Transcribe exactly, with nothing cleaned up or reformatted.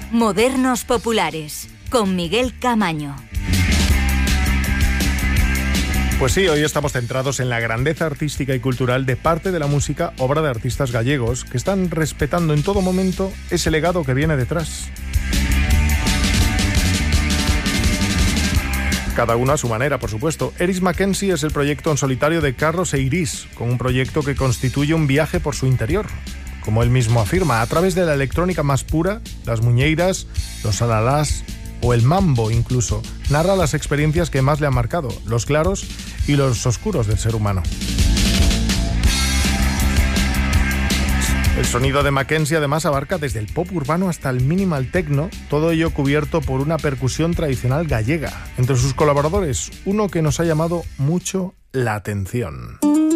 Modernos Populares, con Miguel Camaño. Pues sí, hoy estamos centrados en la grandeza artística y cultural de parte de la música, obra de artistas gallegos, que están respetando en todo momento ese legado que viene detrás. Cada uno a su manera, por supuesto. Eris Mackenzie es el proyecto en solitario de Carlos Eirís, con un proyecto que constituye un viaje por su interior. Como él mismo afirma, a través de la electrónica más pura, las muñeiras, los alalás o el mambo incluso, narra las experiencias que más le han marcado, los claros y los oscuros del ser humano. El sonido de Mackenzie además abarca desde el pop urbano hasta el minimal techno, todo ello cubierto por una percusión tradicional gallega. Entre sus colaboradores, uno que nos ha llamado mucho la atención.